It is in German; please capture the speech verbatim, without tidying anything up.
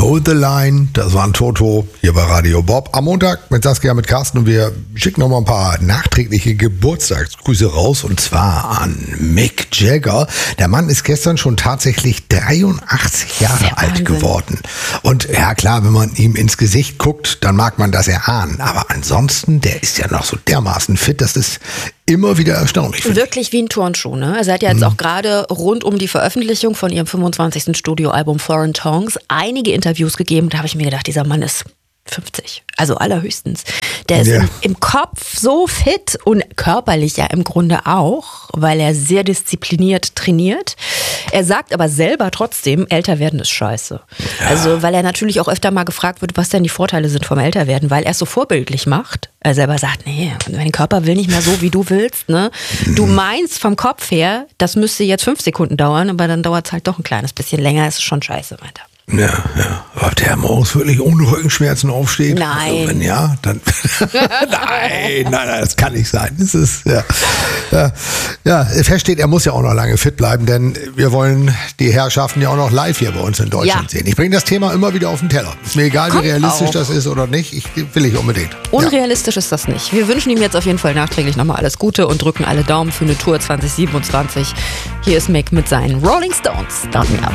Hold the Line, das war ein Toto hier bei Radio Bob. Am Montag mit Saskia, mit Carsten, und wir schicken noch mal ein paar nachträgliche Geburtstagsgrüße raus, und zwar an Mick Jagger. Der Mann ist gestern schon tatsächlich dreiundachtzig Jahre alt geworden. Und ja klar, wenn man ihm ins Gesicht guckt, dann mag man das erahnen. Aber ansonsten, der ist ja noch so dermaßen fit, dass das immer wieder erstaunlich. Wirklich wie ein Turnschuh, ne? Also er hat ja jetzt mhm. auch gerade rund um die Veröffentlichung von ihrem fünfundzwanzigsten Studioalbum Foreign Tongues einige Interviews gegeben. Da habe ich mir gedacht, dieser Mann ist fünfzig, also allerhöchstens. Der ist ja. im, im Kopf so fit und körperlich ja im Grunde auch, weil er sehr diszipliniert trainiert. Er sagt aber selber trotzdem, älter werden ist scheiße. Ja. Also weil er natürlich auch öfter mal gefragt wird, was denn die Vorteile sind vom Älterwerden, weil er es so vorbildlich macht. Er selber sagt, nee, mein Körper will nicht mehr so, wie du willst. Ne? Du meinst vom Kopf her, das müsste jetzt fünf Sekunden dauern, aber dann dauert es halt doch ein kleines bisschen länger. Das ist schon scheiße, meint er. Ja, ja. Ob der morgens wirklich ohne Rückenschmerzen aufsteht? Nein. Also wenn ja, dann. nein, nein, nein, das kann nicht sein. Das ist, ja. Ja, ja, fest steht, er muss ja auch noch lange fit bleiben, denn wir wollen die Herrschaften ja auch noch live hier bei uns in Deutschland ja. sehen. Ich bringe das Thema immer wieder auf den Teller. Ist mir egal, Kommt wie realistisch auch. das ist oder nicht. Ich will ich unbedingt. Unrealistisch ja. ist das nicht. Wir wünschen ihm jetzt auf jeden Fall nachträglich nochmal alles Gute und drücken alle Daumen für eine Tour zwanzig siebenundzwanzig. Hier ist Mick mit seinen Rolling Stones. Start Me Up.